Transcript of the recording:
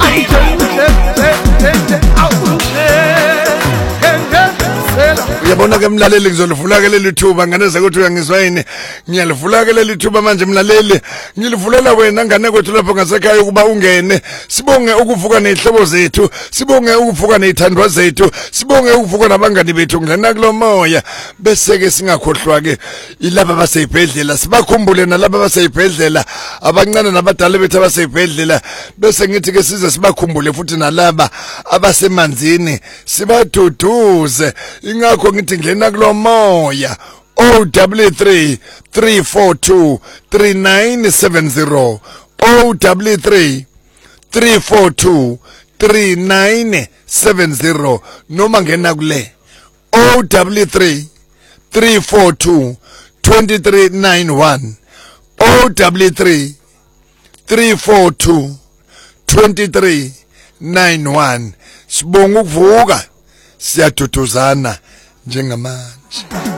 Uyabona ke mlaleli ngizolivula ke leli thuba ngane zakuthi uyangizwa yini ngiyalivula ke leli thuba manje mlaleli ngilivulela wena ngane kwethu lapho ngasekhaya ukuba ungene sibonge ukuvuka nezihlobo zethu sibonge ukuvuka nezithandwa zethu sibonge ukuvuka nabangani bethu ngena kulomoya bese ke singakhohlwa ke ilaba baseyibhedlela sibakhumbule nalaba baseyibhedlela abancane nabadala bethu abaseyibhedlela bese ngithi ke size sibakhumbule futhi nalaba abasemanzini sibaduduze ingakho ngithi ngena kulomoya OW3 342 3970 OW3 342 3970 noma ngena kule OW3 342 2391 OW3 342 2391 sibonga ukuvuka siyaduduzana njengamanje.